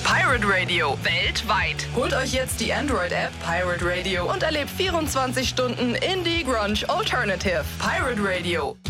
Pirate Radio, weltweit. Holt euch jetzt die Android-App Pirate Radio und erlebt 24 Stunden Indie Grunge Alternative. Pirate Radio.